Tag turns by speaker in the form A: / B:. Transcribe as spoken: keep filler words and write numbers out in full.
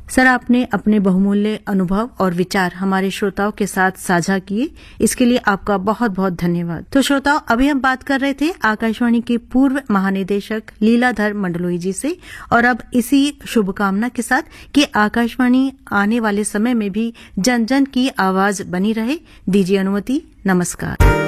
A: Sir, आपने अपने बहुमूल्य अनुभव और विचार हमारे श्रोताओं के साथ साझा किए, इसके लिए आपका बहुत बहुत धन्यवाद। तो श्रोताओं, अभी हम बात कर रहे थे आकाशवाणी के पूर्व महानिदेशक लीलाधर मंडलोई जी से, और अब इसी शुभकामना के साथ कि आकाशवाणी आने वाले समय में भी जन जन की आवाज बनी रहे, दीजिए अनुमति। नमस्कार।